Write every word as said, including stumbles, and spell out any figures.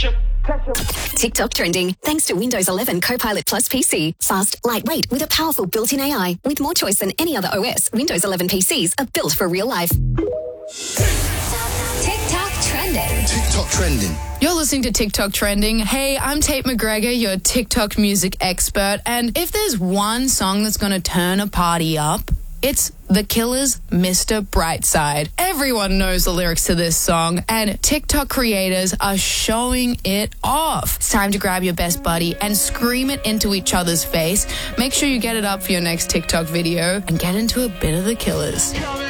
TikTok trending thanks to Windows eleven Copilot Plus P C. Fast, lightweight with a powerful built-in A I. With more choice than any other O S, Windows eleven P Cs are built for real life. TikTok trending. TikTok trending. You're listening to TikTok Trending. Hey, I'm Tate McGregor, your TikTok music expert. And if there's one song that's going to turn a party up, it's The Killers' Mister Brightside. Everyone knows the lyrics to this song, and TikTok creators are showing it off. It's time to grab your best buddy and scream it into each other's face. Make sure you get it up for your next TikTok video and get into a bit of The Killers.